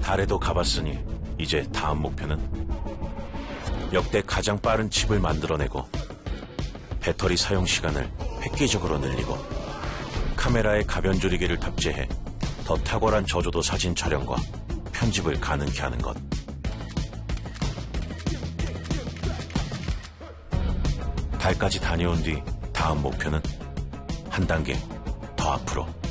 달에도 가봤으니 이제 다음 목표는 역대 가장 빠른 칩을 만들어내고 배터리 사용 시간을 획기적으로 늘리고 카메라에 가변 조리개를 탑재해 더 탁월한 저조도 사진 촬영과 편집을 가능케 하는 것. 달까지 다녀온 뒤 다음 목표는 한 단계 더 앞으로